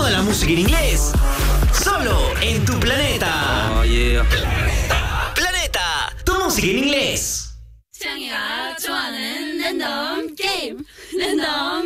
Toda la música en inglés. Solo en tu planeta. Oh, yeah. Planeta, tu música en inglés. 창이가 좋아하는 랜덤 게임 랜덤